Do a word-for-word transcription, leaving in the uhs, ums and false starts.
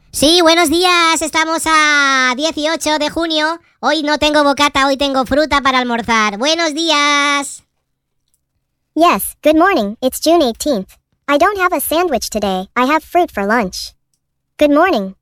Sí, buenos días. Estamos a dieciocho de junio. Hoy no tengo bocata, hoy tengo fruta para almorzar. Buenos días. Yes, good morning. It's June eighteenth. I don't have a sandwich today. I have fruit for lunch. Good morning.